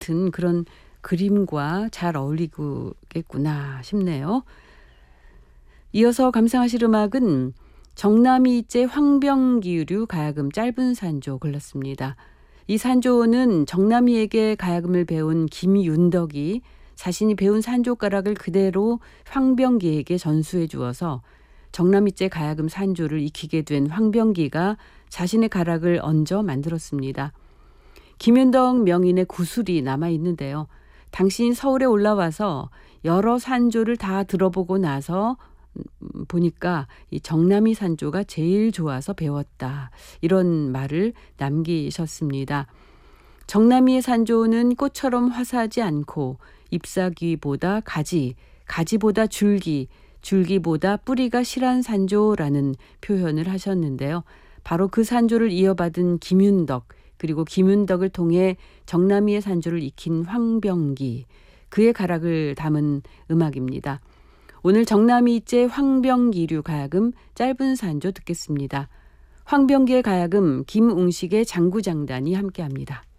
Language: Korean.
같은 그런 그림과 잘 어울리겠구나 싶네요. 이어서 감상하실 음악은 정남이째 황병기류 가야금 짧은 산조 골랐습니다. 이 산조는 정남이에게 가야금을 배운 김윤덕이 자신이 배운 산조가락을 그대로 황병기에게 전수해 주어서 정남이째 가야금 산조를 익히게 된 황병기가 자신의 가락을 얹어 만들었습니다. 김윤덕 명인의 구술이 남아있는데요. 당신 서울에 올라와서 여러 산조를 다 들어보고 나서 보니까 이 정남이 산조가 제일 좋아서 배웠다. 이런 말을 남기셨습니다. 정남이의 산조는 꽃처럼 화사하지 않고 잎사귀보다 가지, 가지보다 줄기, 줄기보다 뿌리가 실한 산조라는 표현을 하셨는데요. 바로 그 산조를 이어받은 김윤덕, 그리고 김윤덕을 통해 정남이의 산조를 익힌 황병기, 그의 가락을 담은 음악입니다. 오늘 정남이째 황병기류 가야금 짧은 산조 듣겠습니다. 황병기의 가야금 김웅식의 장구장단이 함께합니다.